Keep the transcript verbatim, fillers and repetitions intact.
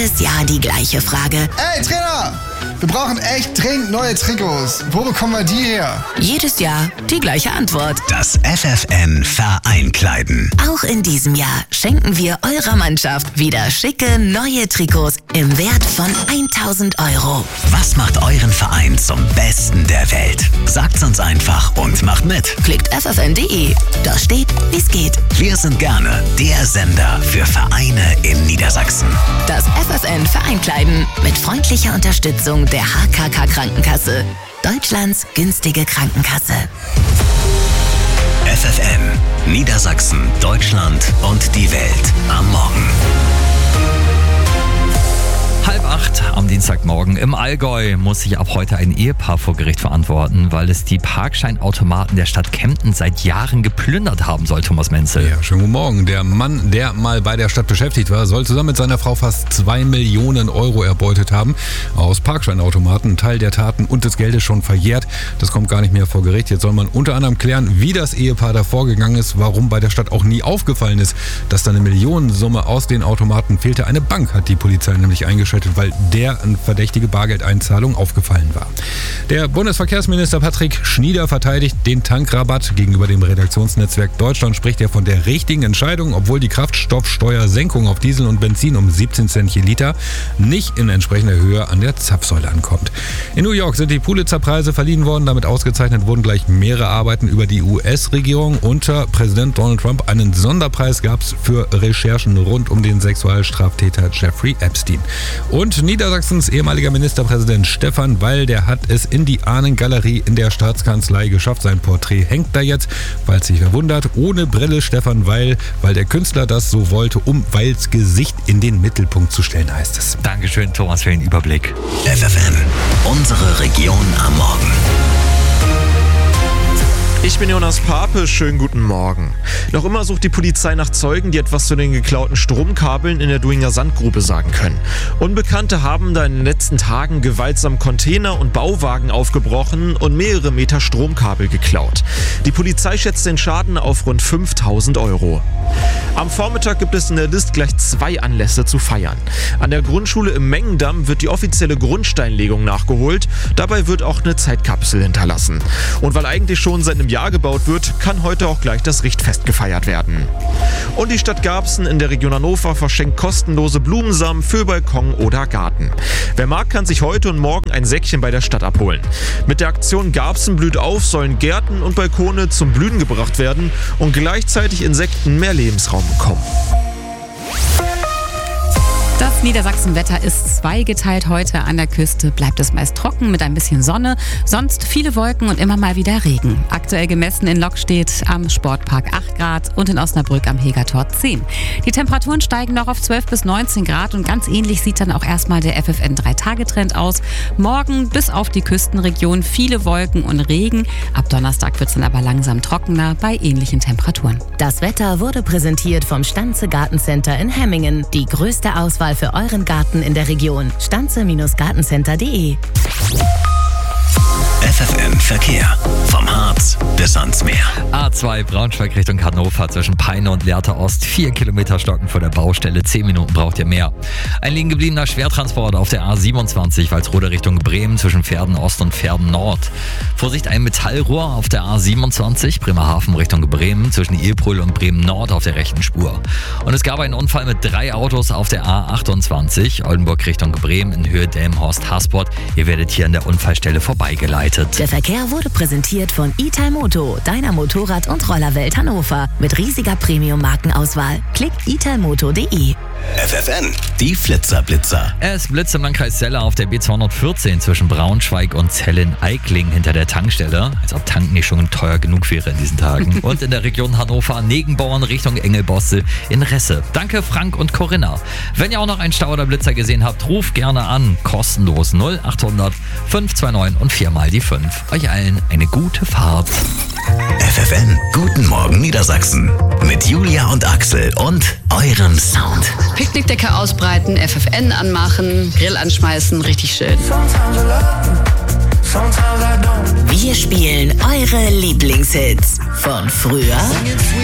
Jedes Jahr die gleiche Frage. Ey, Trainer! Wir brauchen echt dringend neue Trikots. Wo bekommen wir die her? Jedes Jahr die gleiche Antwort. Das F F N Vereinkleiden. Auch in diesem Jahr schenken wir eurer Mannschaft wieder schicke neue Trikots im Wert von tausend Euro. Was macht euren Verein zum Besten der Welt? Sagt's uns einfach und macht mit. Klickt f f n punkt d e. Da steht, wie's geht. Wir sind gerne der Sender für Vereine in Niedersachsen. Das F F N Vereinkleiden mit freundlicher Unterstützung der H K K Krankenkasse. Deutschlands günstige Krankenkasse. F F N, Niedersachsen, Deutschland und die Welt am Morgen. Halb acht am Dienstagmorgen im Allgäu muss sich ab heute ein Ehepaar vor Gericht verantworten, weil es die Parkscheinautomaten der Stadt Kempten seit Jahren geplündert haben soll, Thomas Menzel. Ja, schönen guten Morgen. Der Mann, der mal bei der Stadt beschäftigt war, soll zusammen mit seiner Frau fast zwei Millionen Euro erbeutet haben aus Parkscheinautomaten. Ein Teil der Taten und des Geldes schon verjährt. Das kommt gar nicht mehr vor Gericht. Jetzt soll man unter anderem klären, wie das Ehepaar da vorgegangen ist, warum bei der Stadt auch nie aufgefallen ist, dass da eine Millionensumme aus den Automaten fehlte. Eine Bank hat die Polizei nämlich eingeschaltet, weil der eine verdächtige Bargeldeinzahlung aufgefallen war. Der Bundesverkehrsminister Patrick Schnieder verteidigt den Tankrabatt. Gegenüber dem Redaktionsnetzwerk Deutschland spricht er von der richtigen Entscheidung, obwohl die Kraftstoffsteuersenkung auf Diesel und Benzin um siebzehn Cent je Liter nicht in entsprechender Höhe an der Zapfsäule ankommt. In New York sind die Pulitzer-Preise verliehen worden. Damit ausgezeichnet wurden gleich mehrere Arbeiten über die U S-Regierung. Unter Präsident Donald Trump einen Sonderpreis gab es für Recherchen rund um den Sexualstraftäter Jeffrey Epstein. Und Niedersachsens ehemaliger Ministerpräsident Stefan Weil, der hat es in die Ahnengalerie in der Staatskanzlei geschafft. Sein Porträt hängt da jetzt, falls sich wer wundert, ohne Brille Stefan Weil, weil der Künstler das so wollte, um Weils Gesicht in den Mittelpunkt zu stellen, heißt es. Dankeschön, Thomas, für den Überblick. F F N, unsere Region am Morgen. Ich bin Jonas Pape, schönen guten Morgen. Noch immer sucht die Polizei nach Zeugen, die etwas zu den geklauten Stromkabeln in der Duinger Sandgrube sagen können. Unbekannte haben da in den letzten Tagen gewaltsam Container und Bauwagen aufgebrochen und mehrere Meter Stromkabel geklaut. Die Polizei schätzt den Schaden auf rund fünftausend Euro. Am Vormittag gibt es in der List gleich zwei Anlässe zu feiern. An der Grundschule im Mengendamm wird die offizielle Grundsteinlegung nachgeholt. Dabei wird auch eine Zeitkapsel hinterlassen. Und weil eigentlich schon seit einem Jahr gebaut wird, kann heute auch gleich das Richtfest gefeiert werden. Und die Stadt Garbsen in der Region Hannover verschenkt kostenlose Blumensamen für Balkon oder Garten. Wer mag, kann sich heute und morgen ein Säckchen bei der Stadt abholen. Mit der Aktion Garbsen blüht auf sollen Gärten und Balkone zum Blühen gebracht werden und gleichzeitig Insekten mehr Lebensraum bekommen. Das Niedersachsenwetter ist zweigeteilt. Heute an der Küste bleibt es meist trocken mit ein bisschen Sonne, sonst viele Wolken und immer mal wieder Regen. Aktuell gemessen in Lockstedt am Sportpark acht Grad und in Osnabrück am Hegertor zehn. Die Temperaturen steigen noch auf zwölf bis neunzehn Grad und ganz ähnlich sieht dann auch erstmal der F F N drei Tage Trend aus. Morgen bis auf die Küstenregion viele Wolken und Regen. Ab Donnerstag wird es dann aber langsam trockener bei ähnlichen Temperaturen. Das Wetter wurde präsentiert vom Stanze Gartencenter in Hemmingen. Die größte Auswahl für euren Garten in der Region. stanze Gartencenter punkt de. F F N Verkehr. Vom Harz bis ans Meer. A zwei Braunschweig Richtung Hannover zwischen Peine und Lehrte Ost. Vier Kilometer stocken vor der Baustelle. Zehn Minuten braucht ihr mehr. Ein liegen gebliebener Schwertransport auf der A siebenundzwanzig Walsrode Richtung Bremen zwischen Verden Ost und Verden Nord. Vorsicht, ein Metallrohr auf der A siebenundzwanzig Bremerhaven Richtung Bremen zwischen Ilbrühl und Bremen Nord auf der rechten Spur. Und es gab einen Unfall mit drei Autos auf der A achtundzwanzig Oldenburg Richtung Bremen in Höhe Delmenhorst-Hasport. Ihr werdet hier an der Unfallstelle vorbeigeleitet. Der Verkehr wurde präsentiert von Italmoto, deiner Motorrad- und Rollerwelt Hannover. Mit riesiger Premium-Markenauswahl. Klick italmoto punkt de. F F N, die Flitzerblitzer. Es blitzt im Landkreis Celle auf der B zweihundertvierzehn zwischen Braunschweig und Zellen-Eikling hinter der Tankstelle. Als ob Tanken nicht schon teuer genug wäre in diesen Tagen. Und in der Region Hannover Negenbauern Richtung Engelbosse in Resse. Danke Frank und Corinna. Wenn ihr auch noch einen Stau oder Blitzer gesehen habt, ruft gerne an. Kostenlos null achthundert fünf zwei neun und viermal die fünf. Euch allen eine gute Fahrt. F F N, guten Morgen Niedersachsen. Mit Julia und Axel und eurem Sound. Picknickdecke ausbreiten, F F N anmachen, Grill anschmeißen, richtig schön. Wir spielen eure Lieblingshits von früher